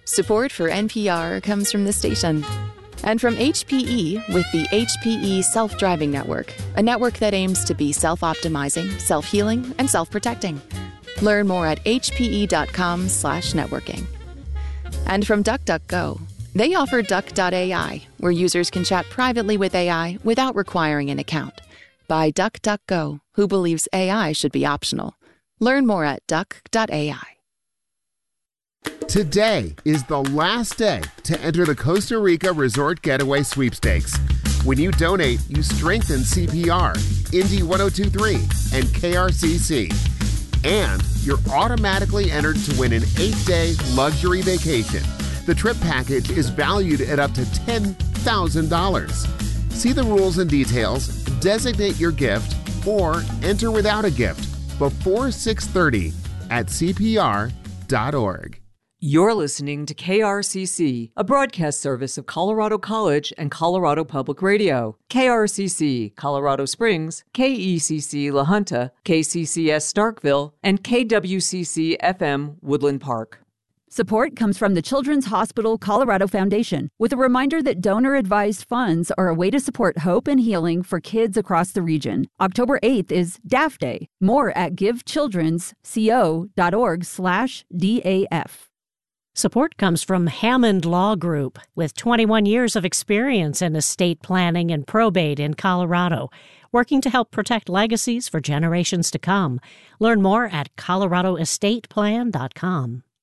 Support for NPR comes from the station. And from HPE with the HPE Self-Driving Network, a network that aims to be self-optimizing, self-healing, and self-protecting. Learn more at hpe.com/networking. And from DuckDuckGo, they offer Duck.ai, where users can chat privately with AI without requiring an account. By DuckDuckGo, who believes AI should be optional. Learn more at Duck.ai. Today is the last day to enter the Costa Rica Resort Getaway Sweepstakes. When you donate, you strengthen CPR, Indy 102.3, and KRCC. And you're automatically entered to win an 8-day luxury vacation. The trip package is valued at up to $10,000. See the rules and details, designate your gift, or enter without a gift before 6:30 at CPR.org. You're listening to KRCC, a broadcast service of Colorado College and Colorado Public Radio. KRCC, Colorado Springs, KECC La Junta, KCCS Starkville, and KWCC FM Woodland Park. Support comes from the Children's Hospital Colorado Foundation, with a reminder that donor-advised funds are a way to support hope and healing for kids across the region. October 8th is DAF Day. More at givechildrensco.org/DAF. Support comes from Hammond Law Group, with 21 years of experience in estate planning and probate in Colorado, working to help protect legacies for generations to come. Learn more at coloradoestateplan.com.